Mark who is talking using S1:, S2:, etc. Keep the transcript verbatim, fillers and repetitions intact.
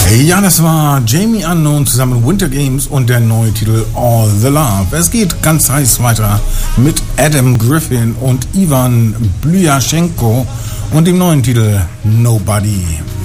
S1: Ja, das war Jamie Unknown zusammen mit Winter Games und der neue Titel All the Love. Es geht ganz heiß weiter mit Adam Griffin und Ivan Blyaschenko und dem neuen Titel Nobody.